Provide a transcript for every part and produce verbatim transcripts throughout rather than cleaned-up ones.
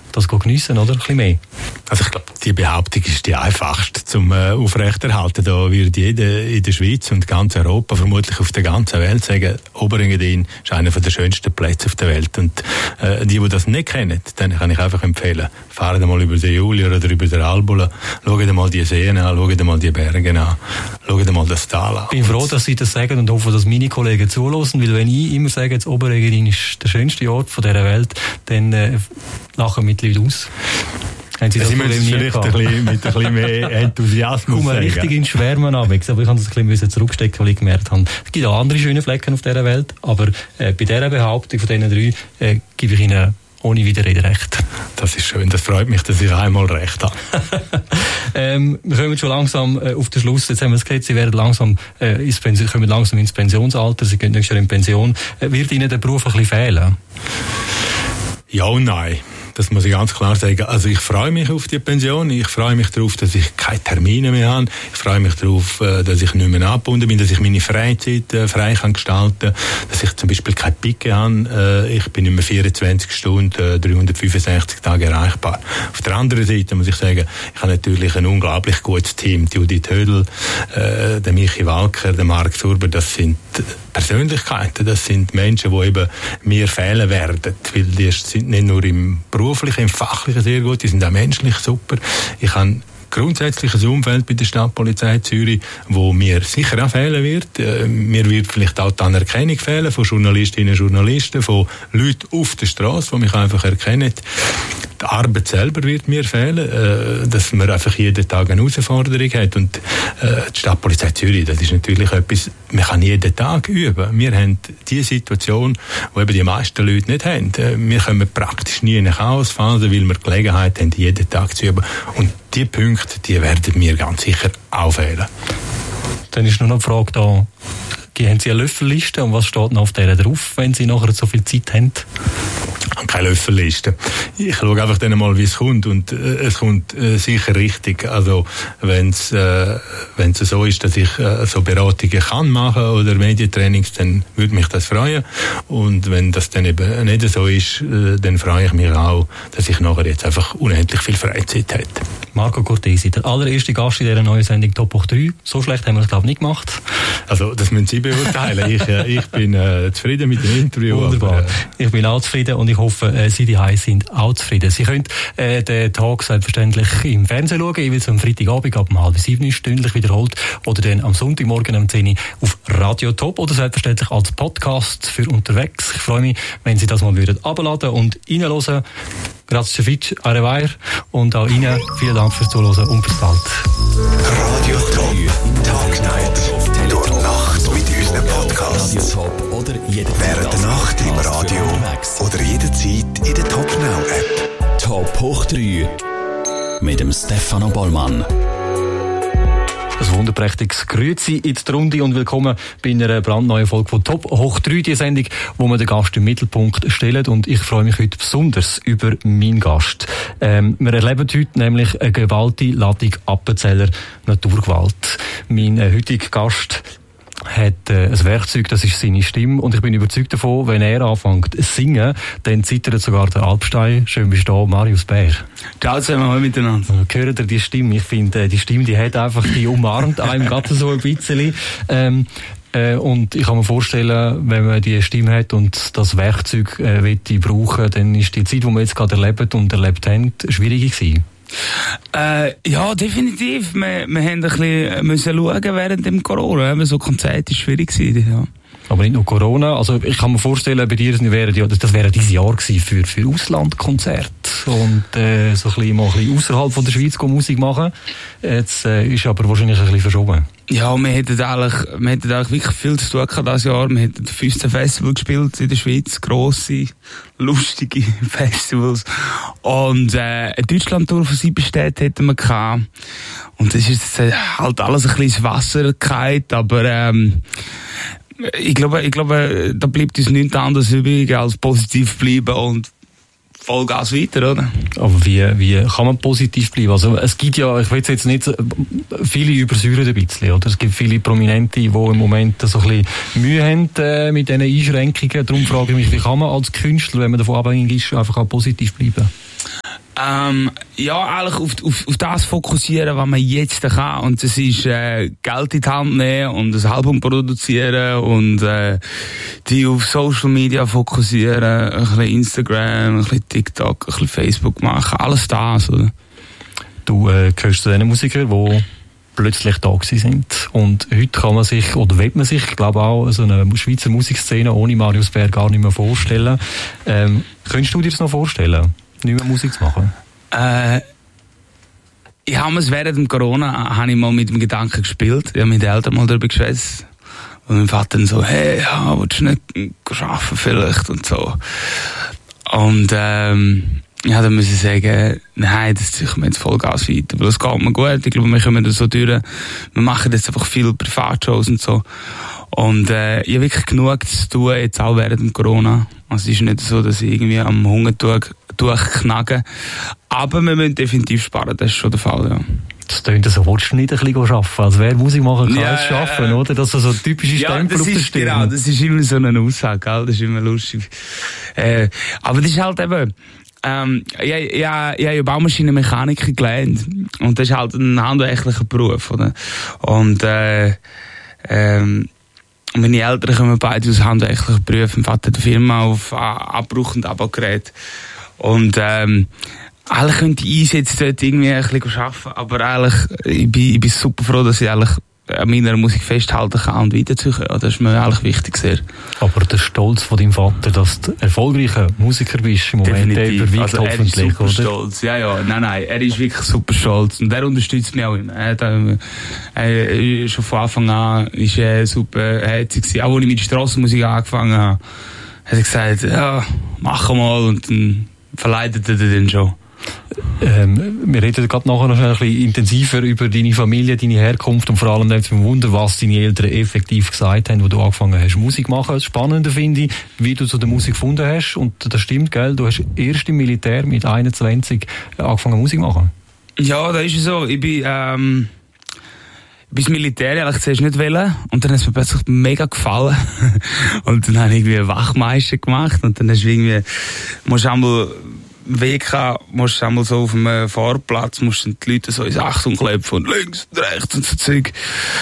das geniessen, oder? Ein bisschen mehr. Also ich glaube, die Behauptung ist die einfachste zum äh, aufrechterhalten. Da wird jeder in der Schweiz und ganz Europa, vermutlich auf der ganzen Welt, sagen, Oberengadin ist einer der schönsten Plätze auf der Welt. Und äh, die, die das nicht kennen, dann kann ich einfach empfehlen, fahren mal über den Julier oder über den Albula, schauen mal die Seen an, schauen mal die Berge an, schauen mal das Tal an. Ich bin froh, dass Sie das sagen und hoffe, dass meine Kollegen zuhören, weil wenn ich immer sage, das Oberengadin ist der schönste Ort von dieser Welt, dann äh, lachen mit Leuten aus. Haben Sie das Sie müssen vielleicht ein bisschen, mit ein bisschen mehr Enthusiasmus sagen. Ich richtig ins Schwärmen abwechseln, aber ich kann das ein bisschen zurückstecken, weil ich gemerkt habe, es gibt auch andere schöne Flecken auf dieser Welt, aber äh, bei dieser Behauptung von diesen drei äh, gebe ich Ihnen ohne Widerrede recht. Das ist schön, das freut mich, dass ich einmal recht habe. ähm, wir kommen schon langsam äh, auf den Schluss. Jetzt haben wir es gehört, Sie werden langsam, äh, ins Pension, kommen langsam ins Pensionsalter, Sie gehen nächstes Jahr in Pension. Äh, wird Ihnen der Beruf ein bisschen fehlen? Ja und nein. Das muss ich ganz klar sagen. Also ich freue mich auf die Pension. Ich freue mich darauf, dass ich keine Termine mehr habe. Ich freue mich darauf, dass ich nicht mehr angebunden bin, dass ich meine Freizeit frei kann gestalten, dass ich zum Beispiel keine Picke habe. Ich bin nicht mehr vierundzwanzig Stunden, dreihundertfünfundsechzig Tage erreichbar. Auf der anderen Seite muss ich sagen, ich habe natürlich ein unglaublich gutes Team. Die Judith Hödel, der Michi Walker, der Marc Surber, das sind Persönlichkeiten, das sind Menschen, die eben mir fehlen werden. Weil die sind nicht nur im beruflichen, im fachlichen sehr gut, die sind auch menschlich super. Ich habe grundsätzlich ein Umfeld bei der Stadtpolizei Zürich, wo mir sicher auch fehlen wird. Äh, mir wird vielleicht auch die Anerkennung fehlen von Journalistinnen und Journalisten, von Leuten auf der Straße, die mich einfach erkennen. Die Arbeit selber wird mir fehlen, äh, dass man einfach jeden Tag eine Herausforderung hat. Und äh, die Stadtpolizei Zürich, das ist natürlich etwas, man kann jeden Tag üben. Wir haben die Situation, die eben die meisten Leute nicht haben. Äh, wir kommen praktisch nie in eine Chaosphase, weil wir die Gelegenheit haben, jeden Tag zu üben. Und die Punkte, die werden mir ganz sicher auch fehlen. Dann ist nur noch die Frage da, haben Sie eine Löffelliste und was steht noch auf der drauf, wenn Sie nachher so viel Zeit haben? Keine Löffelliste. Ich schaue einfach dann mal, wie es kommt, und äh, es kommt äh, sicher richtig. Also wenn es äh, wenn es so ist, dass ich äh, so Beratungen kann machen oder Medientrainings, dann würde mich das freuen. Und wenn das dann eben nicht so ist, äh, dann freue ich mich auch, dass ich nachher jetzt einfach unendlich viel Freizeit hätte. Marco Cortesi, der allererste Gast in dieser neuen Sendung Top Hoch drei. So schlecht haben wir es, glaube ich, nicht gemacht. Also das müssen Sie beurteilen. ich, äh, ich bin äh, zufrieden mit dem Interview. Wunderbar. Aber, äh, ich bin auch zufrieden und ich hoffe, äh, Sie daheim sind auch zufrieden. Sie können äh, den Tag selbstverständlich im Fernsehen schauen, jeweils am Freitagabend ab um halb sieben stündlich wiederholt, oder dann am Sonntagmorgen um zehn Uhr auf Radio Top, oder selbstverständlich als Podcast für unterwegs. Ich freue mich, wenn Sie das mal würden abladen und reinhören. Grazie Fitch, au revoir, und auch Ihnen vielen Dank fürs Zuhören und bis bald. Radio Top, Tag, Night, durch die Nacht mit unseren Podcasts. Während der Nacht im Radio oder jederzeit in der Top Now App. Top Hoch drei mit dem Stefano Bollmann. Ein wunderprächtiges Grüezi in die Runde und willkommen bei einer brandneuen Folge von Top Hoch drei, die Sendung, wo wir den Gast im Mittelpunkt stellen. Und ich freue mich heute besonders über meinen Gast. Ähm, wir erleben heute nämlich eine gewaltige Ladung Appenzeller Naturgewalt. Mein äh, heutiger Gast hat äh, ein Werkzeug, das ist seine Stimme, und ich bin überzeugt davon, wenn er anfängt zu singen, dann zittert sogar der Alpstein. Schön bist du da, Marius Bär. Ciao zusammen, hallo miteinander. Hört ihr die Stimme? Ich finde, die Stimme, die hat einfach, die umarmt einem gerade so ein bisschen. Ähm, äh, und ich kann mir vorstellen, wenn man die Stimme hat und das Werkzeug äh, will die brauchen, dann ist die Zeit, die wir jetzt gerade erlebt und erlebt haben, schwierig gewesen. Äh, ja, definitiv. Wir, wir haben ein bisschen müssen schauen während dem Corona. So Konzerte ist schwierig gewesen, ja. Aber nicht nur Corona. Also ich kann mir vorstellen, bei dir wäre ja, das wäre dieses Jahr gewesen für für Auslandkonzerte und äh, so ein bisschen mal ein bisschen außerhalb von der Schweiz Musik machen. Jetzt äh, ist aber wahrscheinlich ein bisschen verschoben. Ja, wir hätten eigentlich, wir hätten eigentlich wirklich viel zu tun gehabt dieses Jahr. Wir hätten fünfzehn Festivals gespielt in der Schweiz, grosse, lustige Festivals. Und äh, eine Deutschland-Tour von sieben Städten hätten wir gehabt. Und das ist jetzt halt alles ein bisschen ins Wasser gefallen, aber ähm, ich glaube, ich glaube, da bleibt uns nichts anderes übrig, als positiv bleiben und Vollgas weiter, oder? Aber wie, wie kann man positiv bleiben? Also, es gibt ja, ich will jetzt nicht, viele übersäuern ein bisschen, oder? Es gibt viele Prominente, die im Moment so ein bisschen Mühe haben äh, mit diesen Einschränkungen. Darum frage ich mich, wie kann man als Künstler, wenn man davon abhängig ist, einfach auch positiv bleiben? Ähm, ja, eigentlich auf, auf, auf das fokussieren, was man jetzt kann. Und das ist äh, Geld in die Hand nehmen und ein Album produzieren und äh, die auf Social Media fokussieren, ein bisschen Instagram, ein bisschen TikTok, ein bisschen Facebook machen, alles das, oder? Du äh, gehörst zu den Musikern, die plötzlich da gewesen sind. Und heute kann man sich, oder will man sich, ich glaube auch, so eine Schweizer Musikszene ohne Marius Bär gar nicht mehr vorstellen. Ähm, könntest du dir das noch vorstellen, nicht mehr Musik zu machen? Äh, ich habe es während dem Corona, habe ich mal mit dem Gedanken gespielt. Ich habe mit den Eltern mal darüber geschwätzt. Und mein Vater dann so, hey, ja, willst du nicht arbeiten vielleicht und so. Und ähm, ja, dann muss ich sagen, nein, das ziehe ich mir jetzt Vollgas weiter. Weil es geht mir gut. Ich glaube, wir kommen da so durch. Wir machen jetzt einfach viele Privatshows und so. Und äh, ich habe wirklich genug zu tun, jetzt auch während dem Corona. Also es ist nicht so, dass ich irgendwie am Hunger durchknage. Aber wir müssen definitiv sparen, das ist schon der Fall, ja. Das tönt so, willst du nicht ein bisschen arbeiten? Also wer Musik machen kann, ja, es schaffen, oder? Das ist so ein typische Stempel ja, auf der Stirn. Genau, das ist immer so eine Aussage, gell? Das ist immer lustig. Äh, aber das ist halt eben, ähm, ja, ja, ja, ja, Baumaschinenmechaniker gelernt. Und das ist halt ein handwerklicher Beruf, oder? Und, äh, ähm, meine Eltern kommen beide aus handwerklichen Berufen. Mein Vater hat eine Firma auf Abbruch- und Abbaugerät. Und, ähm, eigentlich könnte ich jetzt dort irgendwie ein bisschen arbeiten, aber eigentlich, ich bin, ich bin super froh, dass ich eigentlich an meiner Musik festhalten kann und weiterziehen kann. Das ist mir eigentlich wichtig sehr. Aber der Stolz von deinem Vater, dass du erfolgreicher Musiker bist im Moment, der überwiegt also hoffentlich, er ist super oder? Stolz. Ja, ja, nein, nein, er ist wirklich super stolz. Und er unterstützt mich auch immer. Er hat, äh, äh, schon von Anfang an ist er super herzig gewesen. Auch als ich mit der Strassenmusik angefangen habe, hat er gesagt, ja, mach mal, und dann verleitet er den schon. Ähm, wir reden gerade nachher noch ein bisschen intensiver über deine Familie, deine Herkunft und vor allem dann zum Wunder, was deine Eltern effektiv gesagt haben, wo du angefangen hast, Musik zu machen. Das Spannende finde ich, wie du zu der Musik gefunden hast. Und das stimmt, gell? Du hast erst im Militär mit einundzwanzig angefangen Musik zu machen. Ja, das ist so. Ich bin, ähm, bis Militär, ehrlich zuerst nicht wollen. Und dann hat es mir plötzlich mega gefallen. Und dann habe ich irgendwie einen Wachmeister gemacht. Und dann hast du irgendwie, musst du einmal, Weg haben, musst du einmal so auf einem Fahrplatz, musst du die Leute so ins Achtung klopfen und links und rechts und so Zeug,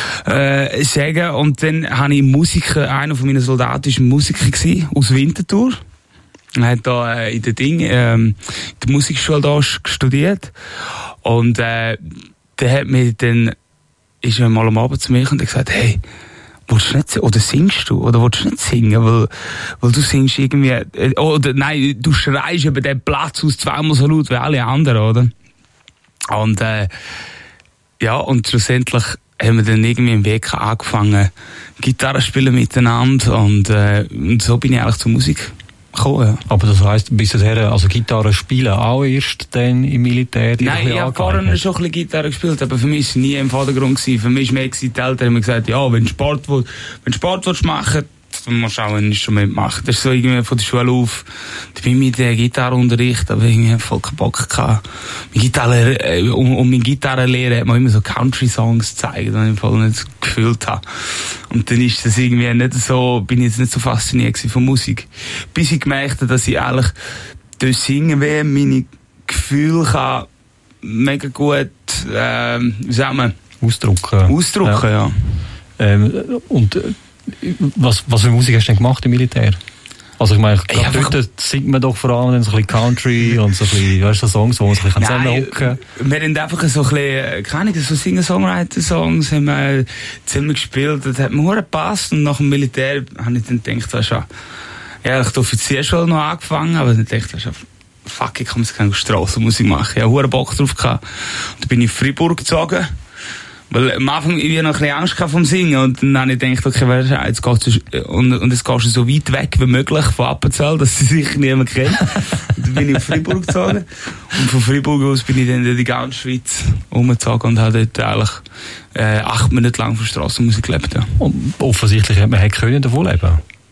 äh, sagen. Und dann habe ich Musiker, einer von meinen Soldaten war Musiker gewesen, aus Winterthur. Er hat da äh, in der Ding, ähm, in der Musikschule da studiert. Und, äh, der hat mir dann, ist er mal am Abend zu mir und hat gesagt, hey, willst du nicht singen? Oder singst du? Oder willst du nicht singen? Weil, weil du singst irgendwie, äh, oder nein, du schreist über den Platz aus zweimal so laut wie alle anderen, oder? Und, äh, ja, und schlussendlich haben wir dann irgendwie im Weg angefangen, Gitarre spielen miteinander, und, äh, und so bin ich eigentlich zur Musik gekommen, ja. Aber das heisst, bis dahin, also Gitarre spielen auch erst dann im Militär? Nein, ich habe vorher schon ein bisschen Gitarre gespielt, aber für mich war es nie im Vordergrund gewesen. Für mich war mehr, die Eltern haben mir gesagt, ja, wenn du Sport willst, wenn du Sport willst machen, dann musst du auch ein Instrument machen. Das ist so irgendwie von der Schule auf. Da bin ich mit dem Gitarrenunterricht, aber irgendwie voll keinen Bock gehabt. Mit Gitarre, äh, um, um mein Gitarrenlehrer hat man immer so Country-Songs gezeigt, die ich voll nicht gefühlt habe. Und dann ist das irgendwie nicht so, bin ich jetzt nicht so fasziniert von Musik. Bis ich gemerkt habe, dass ich eigentlich durch Singen wie meine Gefühle kann mega gut, ähm, wie sagt man? Ausdrucken. Ausdrucken, ja. ja. Ähm, und, äh, Was, was für Musik hast du denn gemacht im Militär? Also ich meine, ja, dort singt man doch vor allem so ein bisschen Country und so ein bisschen, weißt du, so Songs, wo man sich ein bisschen zusammenhocken kann. Wir haben einfach so ein bisschen, keine Ahnung, so Singer-Songwriter-Songs haben wir zusammen gespielt. Das hat mir sehr gepasst. Und nach dem Militär habe ich dann gedacht, weißt du, ja, ich habe die Offizierschule noch angefangen, aber dann dachte ich, weißt du, fuck, ich kann jetzt keine Strassenmusik machen. Ich hatte sehr Bock drauf gehabt. Und dann bin ich in Freiburg gezogen. Weil am Anfang ich noch ein bisschen Angst vom Singen, und dann habe ich gedacht, okay, jetzt gehst du, und, und jetzt gehst du so weit weg wie möglich von Appenzell, dass sie sich niemand kennt. Und dann bin ich in Freiburg gezogen, und von Freiburg aus bin ich dann in die ganze Schweiz umgezogen und habe dort eigentlich äh, acht Monate lang von Strassenmusik gelebt. Ja. Und offensichtlich hätte man können davon leben.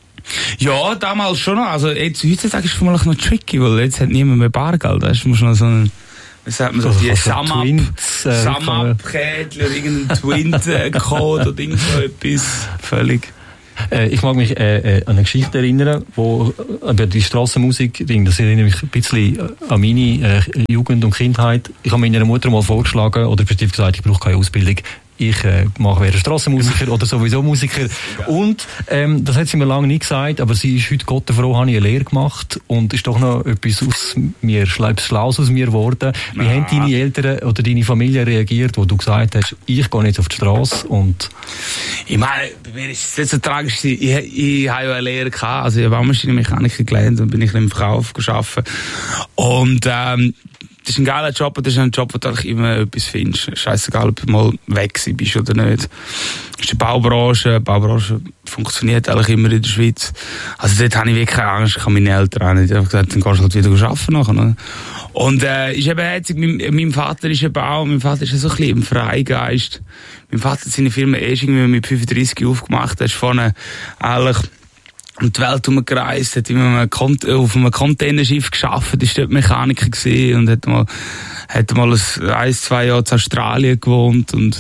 Ja, damals schon noch. Also jetzt, heutzutage ist es vielleicht noch tricky, weil jetzt hat niemand mehr Bargeld. Da musst du noch so einen, wie sagt man so, also, die also Sum-Up, äh, Sum-Up-Kädel oder irgendein Twint-Code oder irgend so etwas. Völlig. Äh, ich mag mich äh, an eine Geschichte erinnern, wo äh, die Strassenmusik-Ding, das erinnert mich ein bisschen an meine äh, Jugend und Kindheit. Ich habe meiner Mutter mal vorgeschlagen, oder beziehungsweise gesagt, ich brauche keine Ausbildung. Ich äh, mache wäre Strassenmusiker oder sowieso Musiker. Und ähm, das hat sie mir lange nicht gesagt, aber sie ist heute Gott froh, habe ich eine Lehre gemacht und ist doch noch etwas aus mir, etwas Schlaues aus mir geworden. Wie ah. haben deine Eltern oder deine Familie reagiert, wo du gesagt hast, ich gehe jetzt auf die Straße und... Ich meine, bei mir ist es nicht so tragisch. Ich, ich, ich habe ja eine Lehre gehabt, also ich habe Waschmaschinenmechaniker gelernt und bin ich im Verkauf gearbeitet. Und ähm, das ist ein geiler Job und das ist ein Job, wo du immer etwas findest. Scheißegal, ob du mal weg bist oder nicht. Das ist die Baubranche. Die Baubranche funktioniert eigentlich immer in der Schweiz. Also dort habe ich wirklich keine Angst. Ich kann meine Eltern auch nicht. Ich habe gesagt, dann kannst du halt wieder arbeiten nachher. Und äh, ist eben herzig, mein, mein Vater ist eben auch, mein Vater ist so ein bisschen im Freigeist. Mein Vater hat seine Firma erst irgendwie mit fünfunddreissig aufgemacht. Er ist vorne eigentlich um die Welt herumgereist, hat immer auf einem Containerschiff gearbeitet, ist dort Mechaniker gewesen und hat mal, hat mal ein, ein, zwei Jahre in Australien gewohnt und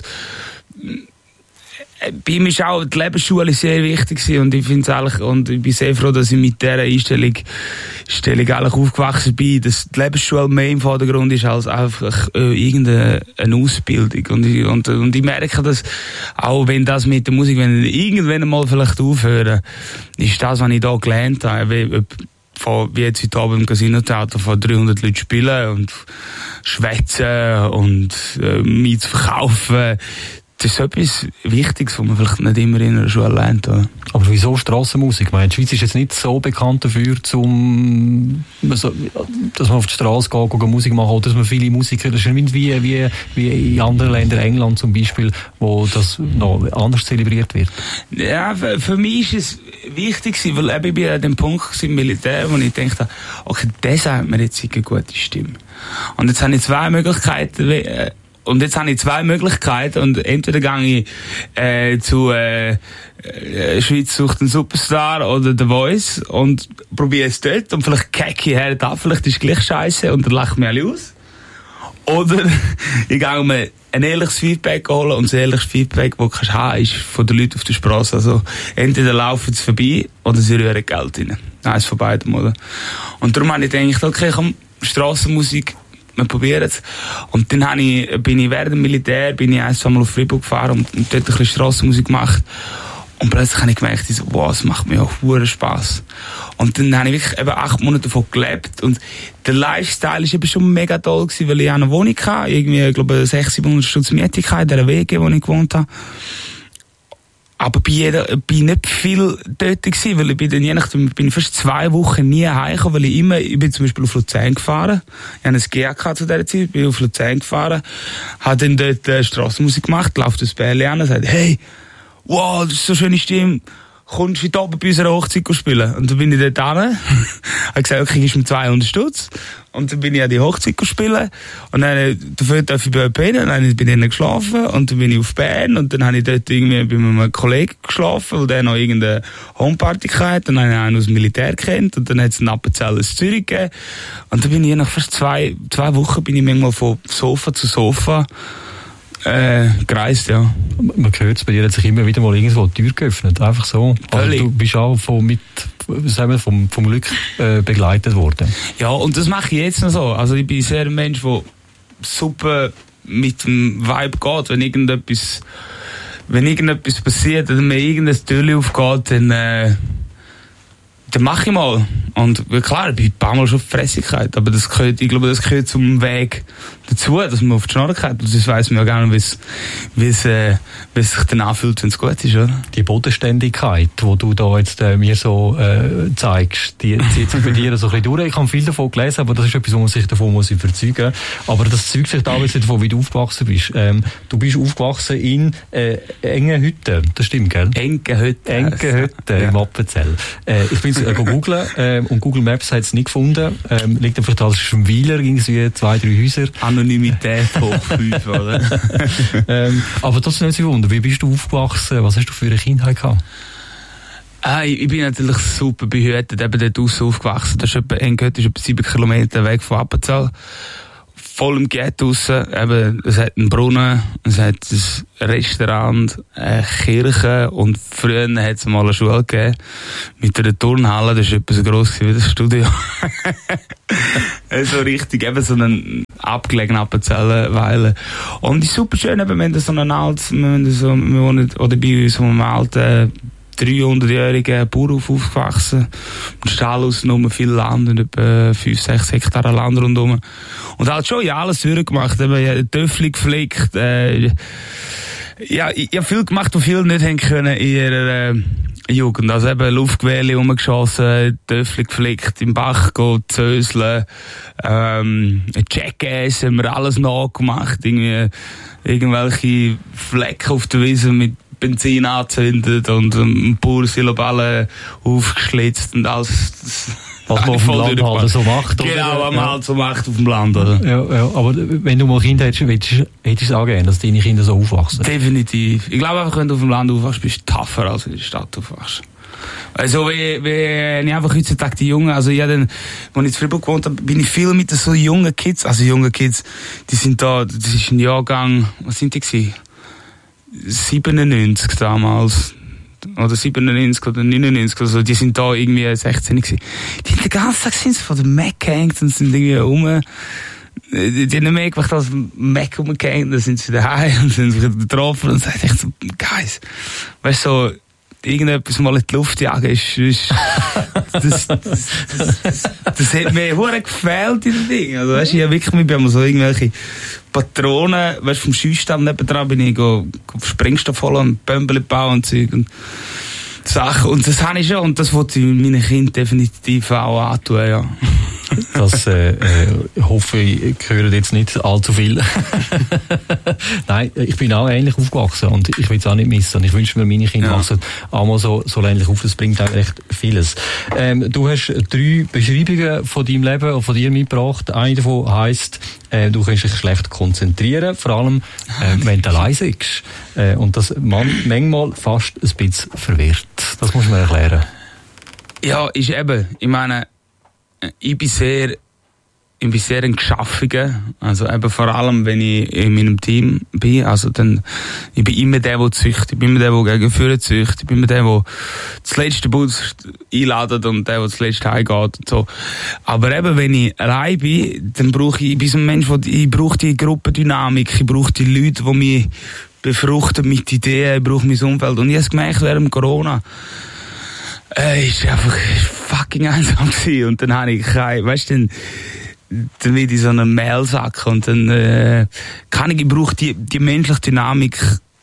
bei ihm ist auch die Lebensschule sehr wichtig gewesen und ich finde es eigentlich, und ich bin sehr froh, dass ich mit dieser Einstellung, Einstellung eigentlich aufgewachsen bin, dass die Lebensschule mehr im Vordergrund ist als einfach äh, irgendeine eine Ausbildung und ich, und, und ich merke, dass auch wenn das mit der Musik, wenn ich irgendwann mal vielleicht aufhören, ist das, was ich da gelernt habe, wie, von, wie jetzt heute Abend im Casino-Theater von dreihundert Leuten spielen und schwätzen und äh, mich zu verkaufen. Das ist etwas Wichtiges, was man vielleicht nicht immer in einer Schule lernt. Oder? Aber wieso Strassenmusik? Ich meine, die Schweiz ist jetzt nicht so bekannt dafür, zum, dass man auf die Straße geht, geht Musik machen, oder dass man viele Musiker, das ist nicht wie, wie, wie in anderen Ländern, England zum Beispiel, wo das noch anders zelebriert wird. Ja, für, für mich ist es wichtig, weil ich bin an dem Punkt im Militär, wo ich dachte, okay, das hat mir jetzt eine gute Stimme. Und jetzt habe ich zwei Möglichkeiten, äh, Und jetzt habe ich zwei Möglichkeiten und entweder gehe ich äh, zu äh, äh, Schweiz sucht einen Superstar oder The Voice und probiere es dort und vielleicht kacke ich her da, vielleicht ist es gleich scheiße und dann lache ich mich alle aus. Oder ich gehe mir ein ehrliches Feedback holen und das ehrliches Feedback, das du haben kannst, ist von den Leuten auf der Straße. Also entweder laufen sie vorbei oder sie rühren Geld rein. Eins von beidem, oder? Und darum habe ich gedacht, okay, komm, Strassenmusik, wir probieren es. Und dann habe ich, bin ich während dem Militär, bin ich ein, zwei Mal auf Freiburg gefahren und, und dort ein bisschen Strassenmusik gemacht. Und plötzlich habe ich gemerkt, so, wow, es macht mir auch verdammt Spass. Und dann habe ich wirklich eben acht Monate davon gelebt. Und der Lifestyle ist eben schon mega toll gewesen, weil ich eine Wohnung hatte, irgendwie, ich glaube, sechshundert, siebenhundert Stutz Miete in der W G, wo ich gewohnt habe. Aber bei jeder, bin nicht viel dort gewesen, weil ich bin dann je nachdem, bin fast zwei Wochen nie heimgekommen, weil ich immer, ich bin zum Beispiel auf Luzern gefahren. Ich hatte ein G A gehabt zu dieser Zeit, bin auf Luzern gefahren, habe dann dort äh, Strassenmusik gemacht, laufe das Bärli an und sagt, hey, wow, das ist so eine schöne Stimme, kommst du heute Abend bei unserer Hochzeit spielen? Und dann bin ich dort hin, habe gesagt, okay, gibst mir zweihundert Stutz. Und dann bin ich an die Hochzeit spielen. Und dann, dafür darf ich bei pennen. Und dann bin ich bei denen geschlafen. Und dann bin ich auf Bern. Und dann habe ich dort irgendwie bei einem Kollegen geschlafen, weil der noch irgendeine Homeparty hatte. Dann habe ich einen aus dem Militär kennt. Und dann hat es einen Appenzell in Zürich gegeben. Und dann bin ich nach fast zwei, zwei Wochen bin ich manchmal von Sofa zu Sofa Äh, gereist, ja. Man hört es, bei dir hat sich immer wieder mal irgendwo die Tür geöffnet, einfach so. Also du bist auch von, mit, sagen wir, vom, vom Glück äh, begleitet worden. Ja, und das mache ich jetzt noch so. Also ich bin sehr ein Mensch, der super mit dem Vibe geht. Wenn irgendetwas, wenn irgendetwas passiert oder mir irgendein Tür aufgeht, dann, äh, dann mache ich mal. Und klar, ich bin ein paar Mal schon auf die Fresse gefallen, aber das gehört, ich glaube, das gehört zum Weg dazu, dass man auf die Schnarre geht. Und das weiss man ja gerne, wie es, wie es, äh, wie es sich dann anfühlt, wenn es gut ist, oder? Die Bodenständigkeit, die du da jetzt äh, mir so äh, zeigst, die zieht sich bei dir so ein bisschen durch. Ich habe viel davon gelesen, aber das ist etwas, wo man sich davon muss überzeugen muss. Aber das zeugt sich da jetzt davon, wie du aufgewachsen bist. Ähm, du bist aufgewachsen in äh, Engenhütten, das stimmt, gell? Engenhütten. Engenhütten ja. im Appenzell. Äh, ich bin äh, googeln äh, und Google Maps hat es nicht gefunden. Ähm, liegt einfach da als Schweiler, irgendwie zwei, drei Häuser. Anonymität hoch fünf, oder? ähm, aber das ist nicht so wunder. Wie bist du aufgewachsen? Was hast du für eine Kindheit gehabt? Ah, ich, ich bin natürlich super behütet, eben dort draussen aufgewachsen. Das ist etwa, Engenhütten ist etwa sieben Kilometer weg von Appenzell. voll im Ghetto draussen. Eben, es hat einen Brunnen, es hat ein Restaurant, eine Kirche und früher hat es mal eine Schule gegeben mit einer Turnhalle, das war etwa so gross wie das Studio. So richtig, eben so einen abgelegenen Appenzellenweiler. Und es ist super schön, eben, wenn so ein altes, wenn so, wir wohnen, oder bei so einem alten dreihundertjährigen Bauernhof aufgewachsen. Im Stall aussen viel Land und etwa fünf, sechs Hektar Land rundherum. Und halt schon, ja, alles durchgemacht. Eben, ja, Töffel geflickt, äh, ja, ich, ich habe viel gemacht, was viele nicht haben können in ihrer, äh, Jugend. Also eben Luftgewehrli rumgeschossen, Töffel geflickt, im Bach gehen, zöseln, ähm, Jackass haben wir alles nachgemacht, irgendwie, irgendwelche Flecken auf der Wiese mit Benzin angezündet und ein paar Siloballen aufgeschlitzt und alles. Was man auf dem Land halt so macht. Genau, was man ja. halt so macht auf dem Land, oder? Ja, ja, aber wenn du mal Kinder hättest, hättest du es angehen, dass deine Kinder so aufwachsen? Definitiv. Ich glaube einfach, wenn du auf dem Land aufwachst, bist du tougher, als in der Stadt aufwachst. Also, wie, wie, ich einfach heutzutage die Jungen, also, ich dann, als ich in Fribourg gewohnt habe, bin ich viel mit so jungen Kids, also, junge Kids, die sind da, das ist ein Jahrgang, was sind die gewesen? siebenundneunzig damals. Oder siebenundneunzig oder neunundneunzig, also die sind da irgendwie sechzehn gewesen. Die haben den ganzen Tag sind von der Mac gehängt und sind irgendwie rum. Die, die haben nicht mehr gemacht als Mac rumgehängt, dann sind sie daheim und sind sich getroffen und sagen echt so, Guys, weißt du, so, irgendetwas mal in die Luft jagen ist, ist das, das, das, das, das hat mir hure gefehlt in den Dingen. Also, weißt du, ich hab wirklich, ich bin mal so irgendwelche Patronen, weißt du, vom Schießstand nebendran bin ich go, go Sprengstoff holen und Bömbel bauen und Zeug und Sachen. Und das habe ich schon und das wollte ich meinen Kindern definitiv auch antun, ja. Das äh, äh, hoffe ich, hören jetzt nicht allzu viel. Nein, ich bin auch ähnlich aufgewachsen und ich will es auch nicht missen. Ich wünsche mir, meine Kinder ja. wachsen auch mal so, so ähnlich auf. Das bringt auch echt vieles. Ähm, du hast drei Beschreibungen von deinem Leben und von dir mitgebracht. Eine davon heisst, äh, du kannst dich schlecht konzentrieren, vor allem äh, wenn du allein sitzt. Äh, und das man, manchmal fast ein bisschen verwirrt. Das musst du mir erklären. Ja, ist eben, ich meine, ich bin sehr, ich bin sehr ein Geschaffiger. Also eben vor allem, wenn ich in meinem Team bin. Also dann, ich bin immer der, der züchtet. Ich bin immer der, der gegen Führer züchtet. Ich bin immer der, der das letzte Bus einladet und der, der das letzte heimgeht und so. Aber eben, wenn ich allein bin, dann brauche ich, ich bin so ein Mensch, der, ich brauche die Gruppendynamik. Ich brauche die Leute, die mich befruchten mit Ideen. Ich brauche mein Umfeld. Und ich habe es gemerkt während Corona. Äh, ist einfach fucking einsam gewesen. Und dann habe ich kein, weißt du, dann, dann wird ich so einen Mailsack und dann, äh, kann ich, ich brauche die, die menschliche Dynamik,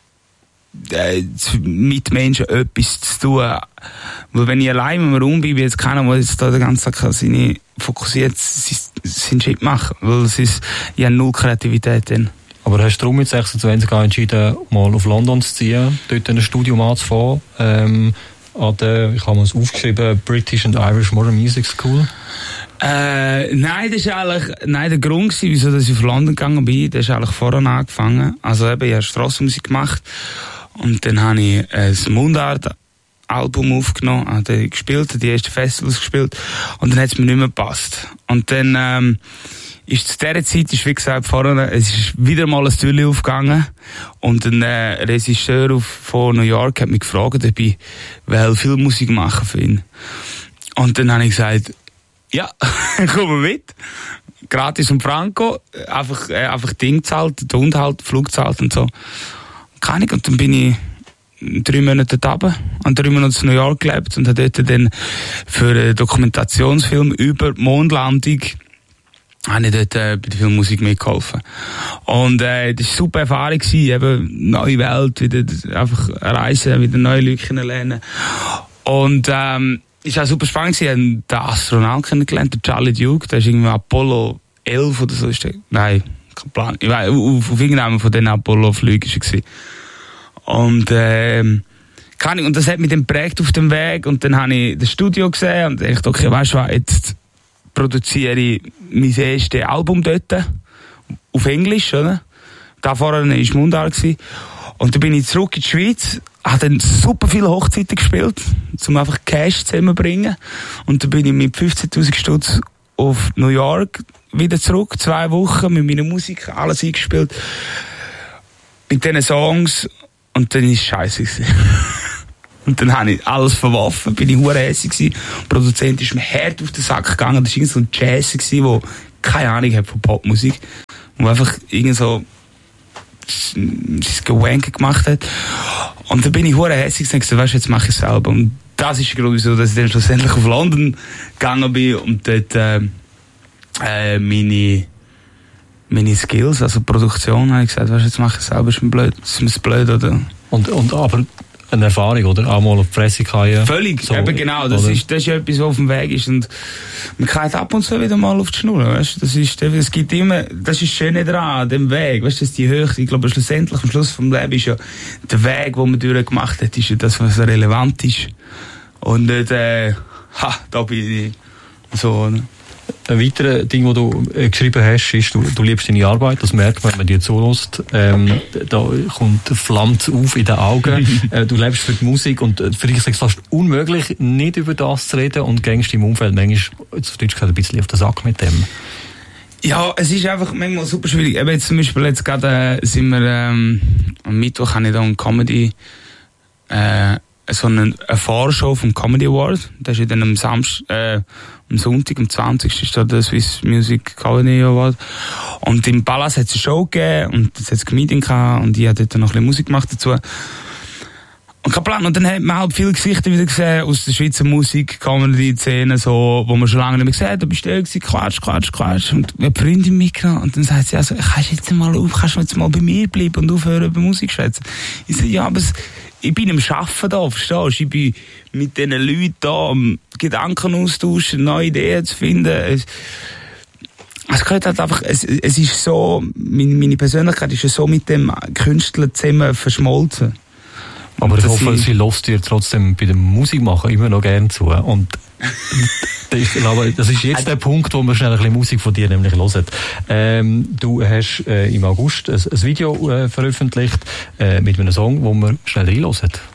äh, mit Menschen etwas zu tun. Weil wenn ich allein mit mir rum bin, wie jetzt keiner, der jetzt da den ganzen Tag seine fokussiert seinen Shit machen. Weil es ist, ich habe null Kreativität drin. Aber hast du darum mit sechsundzwanzig entschieden, mal auf London zu ziehen, dort ein Studium anzufangen, ähm, an der, ich habe es aufgeschrieben, British and Irish Modern Music School? Äh, nein, das ist eigentlich, nein, der Grund gewesen, wieso ich auf London gegangen bin, das ist eigentlich vorher angefangen. Also eben, ich habe Strassenmusik gemacht und dann habe ich ein Mundart-Album aufgenommen, habe gespielt, die ersten Festivals gespielt und dann hat es mir nicht mehr gepasst. Und dann, ähm, ist zu dieser Zeit, ist wie gesagt vorher, es ist wieder mal ein Türchen aufgegangen und ein äh, Regisseur auf, von New York hat mich gefragt, ob ich will viel Musik machen für ihn. Und dann habe ich gesagt, ja, komm mit. Gratis und Franco, einfach, äh, einfach Ding zahlt, der Hund halt, Flug zahlt und so. Kann ich, und dann bin ich drei Monate da oben, an drei Monate in New York gelebt und habe dort dann für einen Dokumentationsfilm über die Mondlandung habe ich dort äh, bei der Filmmusik mitgeholfen. Und äh, das war eine super Erfahrung gewesen, eben neue Welt, wieder einfach reisen, wieder neue Leute kennenlernen. Und ähm, ist auch super spannend gewesen, ich habe den Astronaut kennengelernt, der Charlie Duke, der ist irgendwie Apollo elf oder so, ist der, nein, kein Plan, ich weiß, auf, auf irgendeinem von diesen Apollo-Flügen war er. Und ähm, kann ich, und das hat mich dann geprägt auf dem Weg, und dann habe ich das Studio gesehen und dachte, okay, weißt du was, jetzt produziere ich mein erstes Album dort. Auf Englisch, oder? Da vorher war Mundart. Und dann bin ich zurück in die Schweiz, habe dann super viele Hochzeiten gespielt, um einfach Cash zusammenzubringen. Und dann bin ich mit fünfzehntausend Stutz auf New York wieder zurück, zwei Wochen mit meiner Musik, alles eingespielt. Mit diesen Songs. Und dann war es scheisse. Und dann habe ich alles verworfen, bin ich hure hässig gewesen. Der Produzent ist mir hart auf den Sack gegangen. Das war irgend so ein Jazz, der keine Ahnung hat von Popmusik. Und einfach irgend so sein Gewanke gemacht hat. Und dann bin ich hure hässig und gesagt, weißt du, jetzt mache ich es selber. Und das ist der Grund, wieso dass ich dann schlussendlich auf London gegangen bin und dort äh, äh, meine meine Skills, also Produktion, habe ich gesagt, weißt du, jetzt mache ich es selber, ist mir blöd, ist mir blöd, oder? Und, und aber eine Erfahrung, oder? Auch mal auf die Fresse fallen. Völlig, so, eben genau, das ist, das ist ja etwas, was auf dem Weg ist und man kann ab und zu wieder mal auf die Schnur, weißt du, das ist, es gibt immer, das ist das Schöne daran, dem Weg, weißt du, das ist die Höhe, ich glaube, schlussendlich, am Schluss vom Leben ist ja der Weg, den man durchgemacht hat, ist ja das, was relevant ist. Und nicht, äh, ha, da bin ich so, oder? Ein weiteres Ding, das du äh, geschrieben hast, ist, du, du liebst deine Arbeit, das merkt man, wenn man dir zuhört. Ähm, da kommt flammt auf in den Augen. äh, du lebst für die Musik und äh, für dich ist es fast unmöglich, nicht über das zu reden und gängst im Umfeld manchmal, auf Deutsch gesagt, ein bisschen auf den Sack mit dem. Ja, es ist einfach manchmal super schwierig. Eben jetzt zum Beispiel, jetzt gerade äh, sind wir, ähm, am Mittwoch habe ich da eine Comedy, äh, so eine, eine Vorshow vom Comedy Award. Das ist dann am Samstag, äh, am Sonntag, am zwanzigsten ist da der Swiss Music Comedy Award. Und im Palace hat es eine Show gegeben und es hat ein Comedian gehabt und ich habe dort noch ein bisschen Musik gemacht dazu. Und kein Plan. Und dann hat man halt viele Gesichter wieder gesehen aus der Schweizer Musik, Comedy-Szene, so, wo man schon lange nicht mehr gesehen hat. Da bist du da gewesen, quatsch, quatsch, quatsch. Und ich habe eine Freundin mitgenommen und dann sagt sie, also, kannst du jetzt mal auf, kannst du jetzt mal bei mir bleiben und aufhören über Musik zu schwätzen? Ich sage, ja, aber es, ich bin am Arbeiten da, verstehst du? Ich bin mit diesen Leuten da, am Gedanken austauschen, neue Ideen zu finden. Es, es gehört halt einfach, es, es ist so, meine, meine Persönlichkeit ist ja so mit dem Künstler zusammen verschmolzen. Aber ich hoffe, sie lässt dir trotzdem bei der Musik machen immer noch gerne zu. Und das ist jetzt der Punkt, wo wir schnell ein bisschen Musik von dir nämlich hören. Ähm, du hast äh, im August ein, ein Video äh, veröffentlicht äh, mit einem Song, wo wir schnell reinhören.